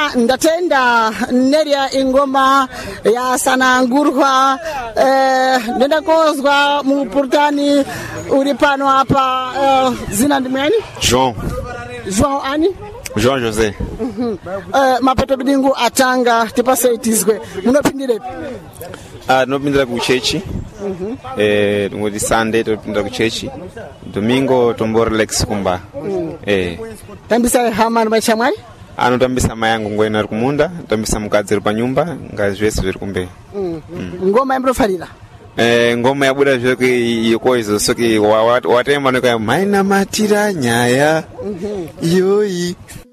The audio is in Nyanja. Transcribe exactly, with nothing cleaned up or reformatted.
panopa ndatenda neria ingoma ya sanangurwa eh, ndendakozwa mupurutani uri pano hapa eh, zina ndimweni João João ani João José. uh-huh. uh, mapato bidingu atanga tipaseitizwe munopindirepi Ah, tinopindira ku chechi. Mhm. Eh, ngoti Sunday tinopindira ku chechi. Domingo tombo relax kumba. Mm. Eh. Tambisa hama maisha mwali? Ano tambisa mayangu ngoena ari kumunda, tambisa mukadzi ari panyumba, ngazi zvese zviri kumbe. Mm. Mm. Ngoma yambrofarira. Eh, ngoma yabuda zvoki yokoizo soki watemba noka maina matira nyaya. Mhm. Yoyi.